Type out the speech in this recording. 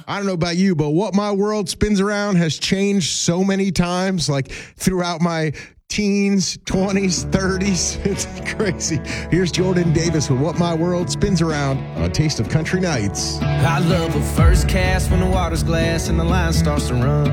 I don't know about you, but what my world spins around has changed so many times, like throughout my teens, 20s, 30s. It's crazy. Here's Jordan Davis with What My World Spins Around on A Taste of Country Nights. I love a first cast when the water's glass and the line starts to run.